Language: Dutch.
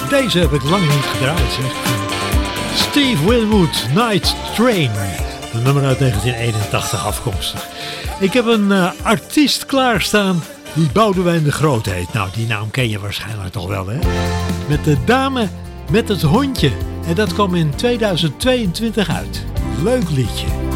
Deze heb ik lang niet gedraaid, zeg. Steve Winwood, Night Train. Een nummer uit 1981 afkomstig. Ik heb een artiest klaarstaan die Boudewijn de Groot heet. Nou, die naam ken je waarschijnlijk toch wel, hè? Met de dame met het hondje. En dat kwam in 2022 uit. Leuk liedje.